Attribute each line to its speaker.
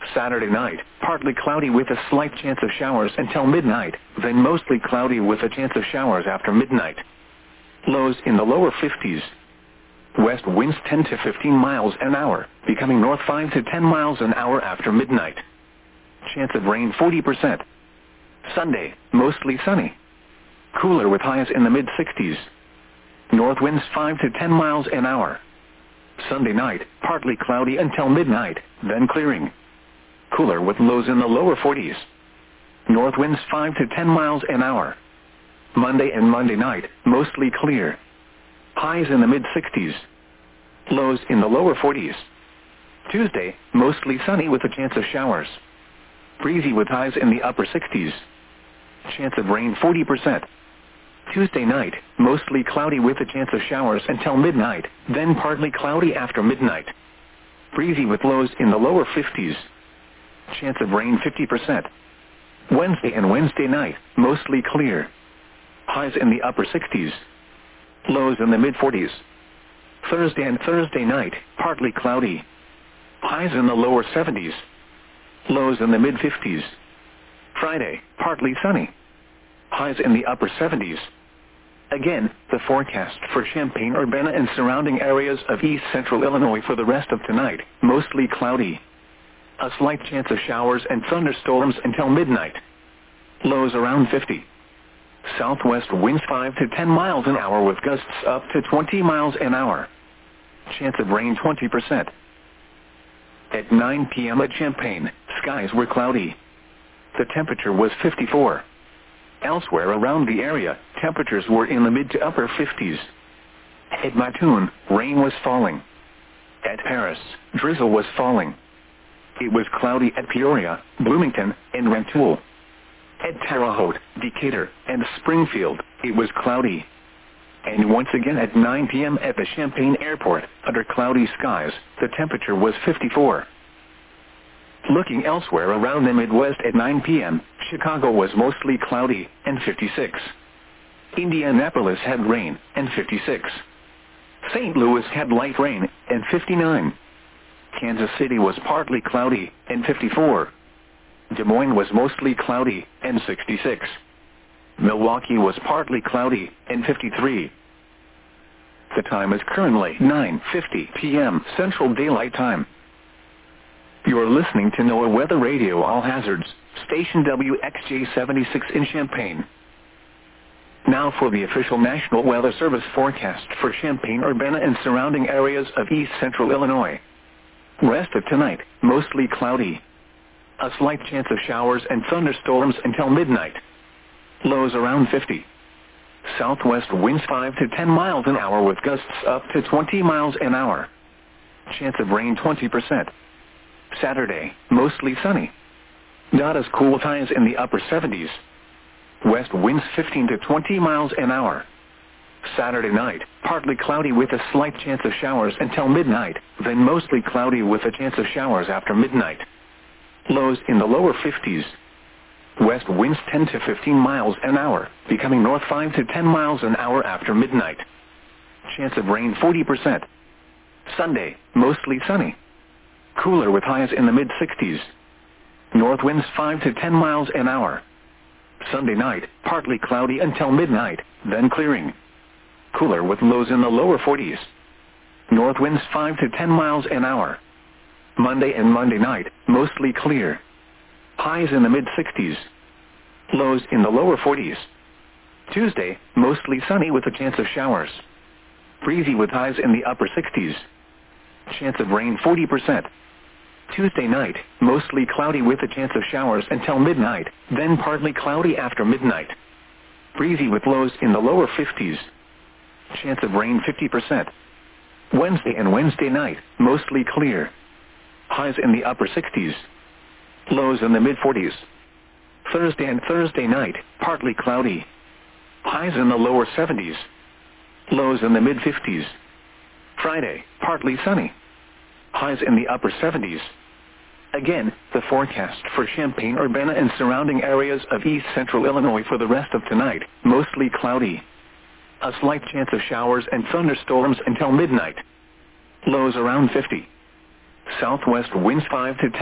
Speaker 1: Saturday night, partly cloudy with a slight chance of showers until midnight, then mostly cloudy with a chance of showers after midnight. Lows in the lower 50s. West winds 10 to 15 miles an hour, becoming north 5 to 10 miles an hour after midnight. Chance of rain 40%. Sunday, mostly sunny. Cooler with highs in the mid-60s. North winds 5 to 10 miles an hour. Sunday night, partly cloudy until midnight, then clearing. Cooler with lows in the lower 40s. North winds 5 to 10 miles an hour. Monday and Monday night, mostly clear. Highs in the mid-60s. Lows in the lower 40s. Tuesday, mostly sunny with a chance of showers. Breezy with highs in the upper 60s. Chance of rain 40%. Tuesday night, mostly cloudy with a chance of showers until midnight, then partly cloudy after midnight. Breezy with lows in the lower 50s. Chance of rain 50%. Wednesday and Wednesday night, mostly clear. Highs in the upper 60s. Lows in the mid-40s. Thursday and Thursday night, partly cloudy. Highs in the lower 70s. Lows in the mid-50s. Friday, partly sunny. Highs in the upper 70s. Again, the forecast for Champaign-Urbana and surrounding areas of east central Illinois for the rest of tonight, mostly cloudy. A slight chance of showers and thunderstorms until midnight. Lows around 50. Southwest winds 5 to 10 miles an hour with gusts up to 20 miles an hour. Chance of rain 20%. At 9 p.m. at Champaign, skies were cloudy. The temperature was 54. Elsewhere around the area, temperatures were in the mid to upper 50s. At Mattoon, rain was falling. At Paris, drizzle was falling. It was cloudy at Peoria, Bloomington, and Rantoul. At Terre Haute, Decatur, and Springfield, it was cloudy. And once again at 9 p.m. at the Champaign Airport, under cloudy skies, the temperature was 54. Looking elsewhere around the Midwest at 9 p.m., Chicago was mostly cloudy, and 56. Indianapolis had rain, and 56. St. Louis had light rain, and 59. Kansas City was partly cloudy, and 54. Des Moines was mostly cloudy, and 66. Milwaukee was partly cloudy, and 53. The time is currently 9:50 p.m. Central Daylight Time. You are listening to NOAA Weather Radio All Hazards, station WXJ-76 in Champaign. Now for the official National Weather Service forecast for Champaign-Urbana and surrounding areas of east central Illinois. Rest of tonight, mostly cloudy. A slight chance of showers and thunderstorms until midnight. Lows around 50. Southwest winds 5 to 10 miles an hour with gusts up to 20 miles an hour. Chance of rain 20%. Saturday, mostly sunny. Not as cool with highs in the upper 70s. West winds 15 to 20 miles an hour. Saturday night, partly cloudy with a slight chance of showers until midnight, then mostly cloudy with a chance of showers after midnight. Lows in the lower 50s. West winds 10 to 15 miles an hour, becoming north 5 to 10 miles an hour after midnight. Chance of rain 40%. Sunday, mostly sunny. Cooler with highs in the mid-60s. North winds 5 to 10 miles an hour. Sunday night, partly cloudy until midnight, then clearing. Cooler with lows in the lower 40s. North winds 5 to 10 miles an hour. Monday and Monday night, mostly clear. Highs in the mid-60s. Lows in the lower 40s. Tuesday, mostly sunny with a chance of showers. Breezy with highs in the upper 60s. Chance of rain 40%. Tuesday night, mostly cloudy with a chance of showers until midnight, then partly cloudy after midnight. Breezy with lows in the lower 50s. Chance of rain 50%. Wednesday and Wednesday night, mostly clear. Highs in the upper 60s. Lows in the mid-40s. Thursday and Thursday night, partly cloudy. Highs in the lower 70s. Lows in the mid-50s. Friday, partly sunny. Highs in the upper 70s. Again, the forecast for Champaign-Urbana and surrounding areas of east central Illinois for the rest of tonight, mostly cloudy. A slight chance of showers and thunderstorms until midnight. Lows around 50. Southwest winds 5 to 10